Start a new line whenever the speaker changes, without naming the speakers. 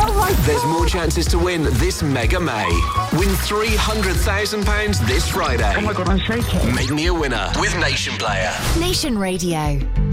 Oh my God.
There's more chances to win this Mega May. Win £300,000 this Friday.
Oh my God, I'm shaking.
Make me a winner with Nation Player.
Nation Radio.